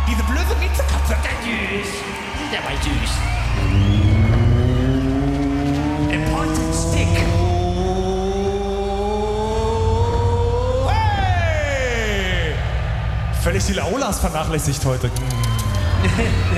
diese blöde Miezekatze. Der war süß. A pointed stick. Hey! Völlig die Laulas vernachlässigt heute.